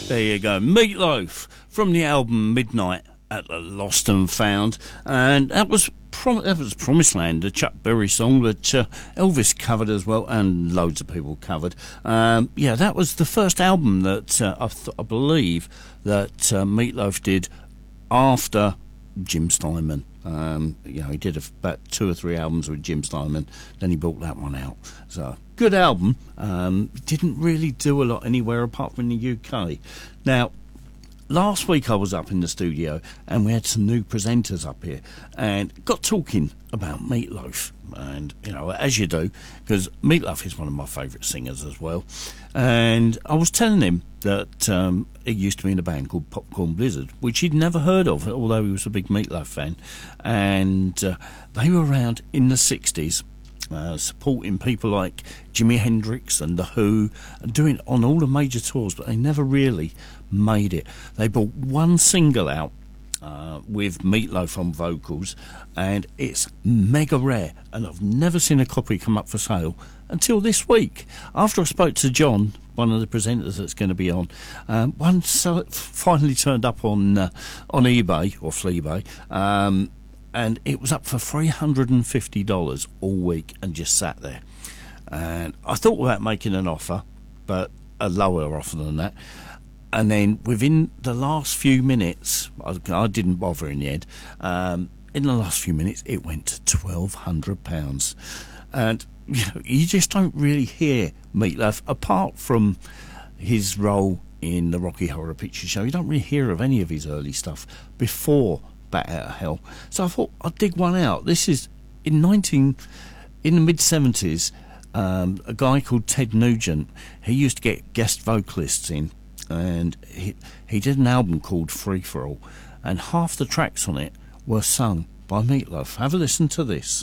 There you go, Meatloaf from the album Midnight at the Lost and Found, and that was Promised Land, the Chuck Berry song that Elvis covered as well, and loads of people covered. That was the first album that I believe that Meatloaf did after Jim Steinman. He did about 2 or 3 albums with Jim Steinman, then he brought that one out. So, good album. Didn't really do a lot anywhere apart from the UK. Now, last week I was up in the studio and we had some new presenters up here and got talking about Meatloaf. And, as you do, because Meatloaf is one of my favourite singers as well. And I was telling him that he used to be in a band called Popcorn Blizzard, which he'd never heard of, although he was a big Meatloaf fan. And they were around in the 60s, supporting people like Jimi Hendrix and The Who, doing on all the major tours, but they never really made it. They brought one single out with Meatloaf on vocals, and it's mega rare, and I've never seen a copy come up for sale until this week. After I spoke to John, one of the presenters that's going to be on, one finally turned up on eBay or Fleabay, and it was up for $350 all week and just sat there. And I thought about making an offer, but a lower offer than that. And then within the last few minutes, I didn't bother in the end, in the last few minutes it went to £1,200. And you just don't really hear Meatloaf, apart from his role in the Rocky Horror Picture Show. You don't really hear of any of his early stuff before Bat Out of Hell. So I thought I'd dig one out. This is in the mid-70s, a guy called Ted Nugent. He used to get guest vocalists in, and he did an album called Free For All, and half the tracks on it were sung by Meatloaf. Have a listen to this.